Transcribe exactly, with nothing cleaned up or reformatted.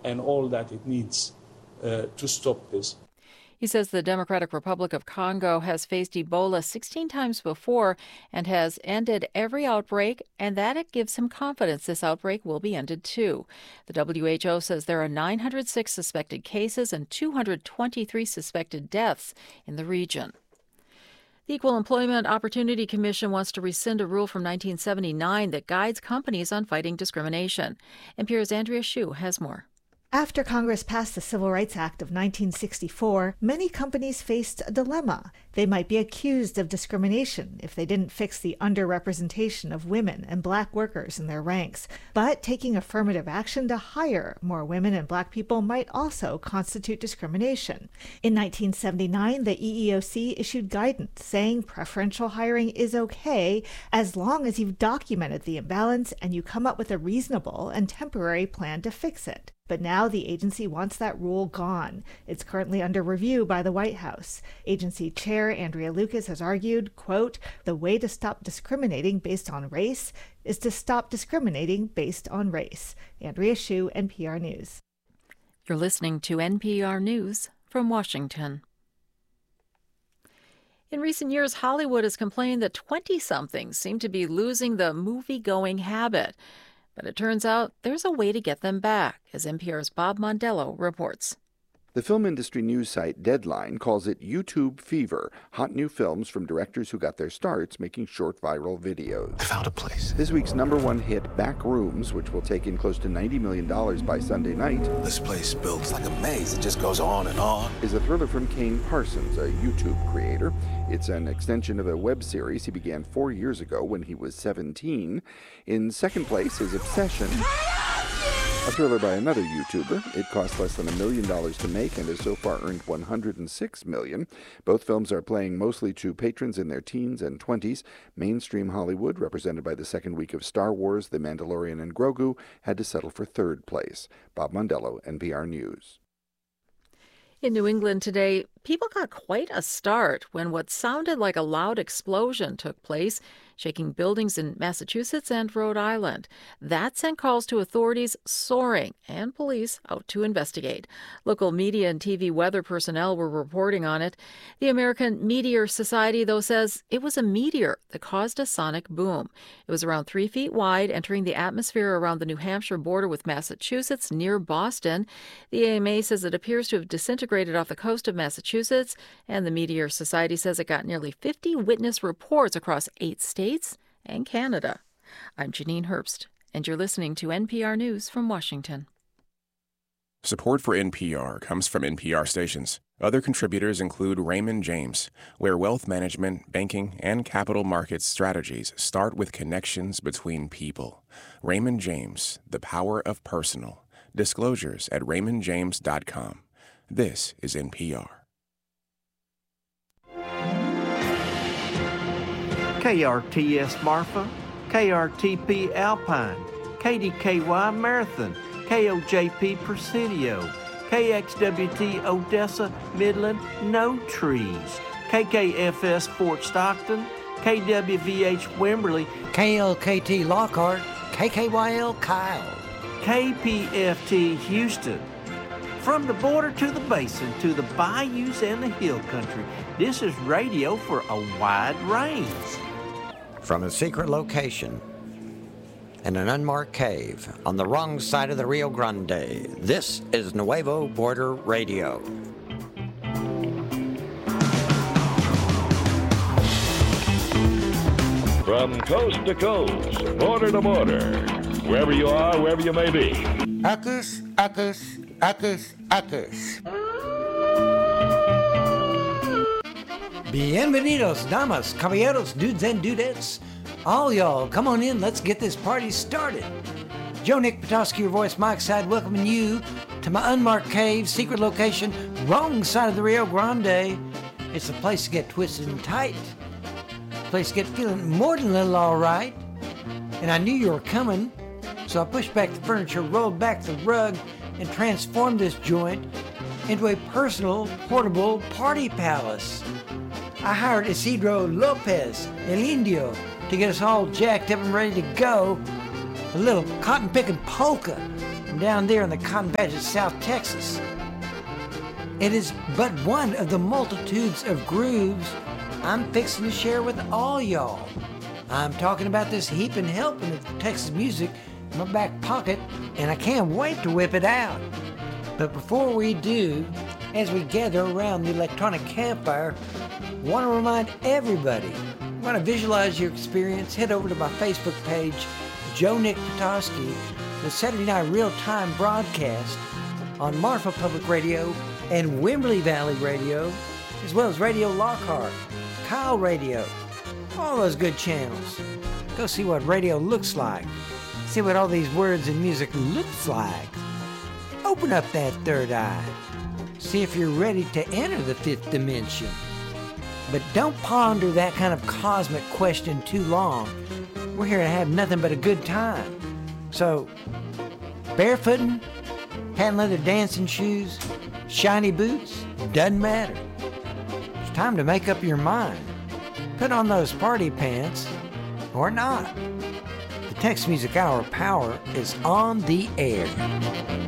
and all that it needs uh, to stop this. He says the Democratic Republic of Congo has faced Ebola sixteen times before and has ended every outbreak, and that it gives him confidence this outbreak will be ended too. The W H O says there are nine hundred six suspected cases and two hundred twenty-three suspected deaths in the region. The Equal Employment Opportunity Commission wants to rescind a rule from nineteen seventy-nine that guides companies on fighting discrimination. N P R's Andrea Hsu has more. After Congress passed the Civil Rights Act of nineteen sixty-four, many companies faced a dilemma. They might be accused of discrimination if they didn't fix the underrepresentation of women and black workers in their ranks. But taking affirmative action to hire more women and black people might also constitute discrimination. In nineteen seventy-nine, the E E O C issued guidance saying preferential hiring is okay as long as you've documented the imbalance and you come up with a reasonable and temporary plan to fix it. But now the agency wants that rule gone. It's currently under review by the White House. Agency Chair Andrea Lucas has argued, quote, the way to stop discriminating based on race is to stop discriminating based on race. Andrea Hsu, N P R News. You're listening to N P R News from Washington. In recent years, Hollywood has complained that twenty-somethings seem to be losing the movie-going habit. But it turns out there's a way to get them back, as N P R's Bob Mondello reports. The film industry news site Deadline calls it YouTube fever, hot new films from directors who got their starts making short viral videos. I found a place. This week's number one hit, Back Rooms, which will take in close to ninety million dollars by Sunday night. This place builds like a maze. It just goes on and on. Is a thriller from Kane Parsons, a YouTube creator. It's an extension of a web series he began four years ago when he was seventeen. In second place is Obsession, a thriller by another YouTuber. It cost less than a million dollars to make and has so far earned one hundred six million dollars. Both films are playing mostly to patrons in their teens and twenties. Mainstream Hollywood, represented by the second week of Star Wars, The Mandalorian, and Grogu, had to settle for third place. Bob Mondello, N P R News. In New England today, people got quite a start when what sounded like a loud explosion took place, shaking buildings in Massachusetts and Rhode Island. That sent calls to authorities soaring and police out to investigate. Local media and T V weather personnel were reporting on it. The American Meteor Society, though, says it was a meteor that caused a sonic boom. It was around three feet wide, entering the atmosphere around the New Hampshire border with Massachusetts near Boston. The A M A says it appears to have disintegrated off the coast of Massachusetts, and the Meteor Society says it got nearly fifty witness reports across eight states and Canada. I'm Janine Herbst, and you're listening to N P R News from Washington. Support for N P R comes from N P R stations. Other contributors include Raymond James, where wealth management, banking, and capital markets strategies start with connections between people. Raymond James, the power of personal. Disclosures at raymond james dot com. This is N P R. K R T S Marfa, K R T P Alpine, K D K Y Marathon, K O J P Presidio, K X W T Odessa Midland, No Trees, K K F S Fort Stockton, K W V H Wimberley, K L K T Lockhart, K K Y L Kyle, K P F T Houston. From the border to the basin to the bayous and the hill country, this is radio for a wide range. From a secret location in an unmarked cave on the wrong side of the Rio Grande, this is Nuevo Border Radio. From coast to coast, border to border, wherever you are, wherever you may be. Uckus, uckus, uckus, uckus. Bienvenidos, damas, caballeros, dudes and dudettes. All y'all, come on in, let's get this party started. Joe Nick Petoskey, your voice, Mike Side, welcoming you to my unmarked cave, secret location, wrong side of the Rio Grande. It's a place to get twisted and tight, a place to get feeling more than a little all right. And I knew you were coming, so I pushed back the furniture, rolled back the rug, and transformed this joint into a personal, portable party palace. I hired Isidro Lopez, El Indio, to get us all jacked up and ready to go. A little cotton-picking polka from down there in the Cotton Patch of South Texas. It is but one of the multitudes of grooves I'm fixing to share with all y'all. I'm talking about this heaping helping of Texas music in my back pocket, and I can't wait to whip it out. But before we do, as we gather around the electronic campfire, I want to remind everybody, want to visualize your experience, head over to my Facebook page, Joe Nick Petoskey, the Saturday Night Real-Time broadcast on Marfa Public Radio and Wimberley Valley Radio, as well as Radio Lockhart, Kyle Radio, all those good channels. Go see what radio looks like. See what all these words and music looks like. Open up that third eye. See if you're ready to enter the fifth dimension. But don't ponder that kind of cosmic question too long. We're here to have nothing but a good time. So, barefooting, patent leather dancing shoes, shiny boots, doesn't matter. It's time to make up your mind. Put on those party pants, or not. The Tex Music Hour Power is on the air.